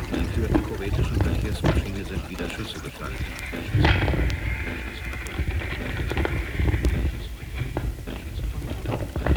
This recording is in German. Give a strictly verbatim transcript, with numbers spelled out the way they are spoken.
der geführten kuwaitischen Verkehrsmaschine sind wieder Schüsse gefallen.